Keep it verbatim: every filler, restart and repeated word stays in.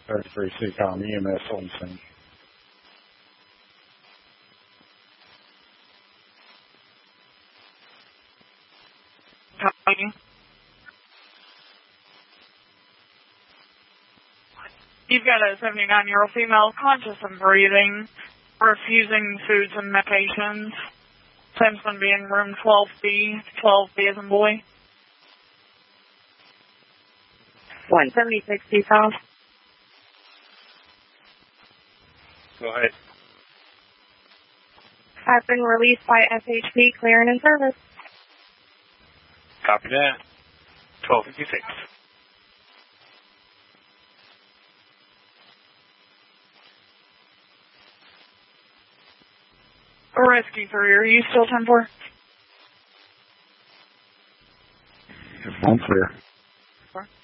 thirty-three C COM E M S on scene. Copy. You've got a seventy-nine-year-old female conscious and breathing, refusing foods and medications. Claims going to be in room twelve B, twelve B as in boy. one seventy-six C COM. Go ahead. I've been released by S H P, clearing in service. Copy that. twelve fifty-six. Rescue three, are you still ten four? I'm clear. Four.